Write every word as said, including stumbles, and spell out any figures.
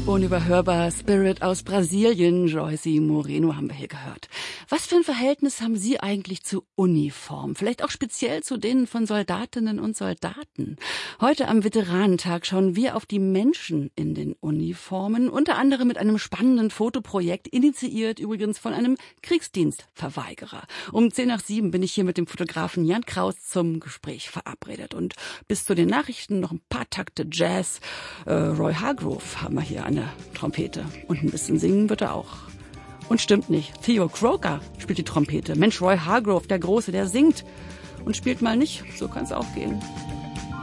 Unüberhörbar Spirit aus Brasilien, Joyce Moreno haben wir hier gehört. Was für ein Verhältnis haben Sie eigentlich zu Uniform? Vielleicht auch speziell zu denen von Soldatinnen und Soldaten. Heute am Veteranentag schauen wir auf die Menschen in den Uniformen, unter anderem mit einem spannenden Fotoprojekt, initiiert übrigens von einem Kriegsdienstverweigerer. Um zehn nach sieben bin ich hier mit dem Fotografen Jan Kraus zum Gespräch verabredet. Und bis zu den Nachrichten noch ein paar Takte Jazz. Äh, Roy Hargrove haben wir hier an der Trompete. Und ein bisschen singen wird er auch. Und stimmt nicht, Theo Croker spielt die Trompete. Mensch, Roy Hargrove, der Große, der singt und spielt mal nicht. So kann's auch gehen.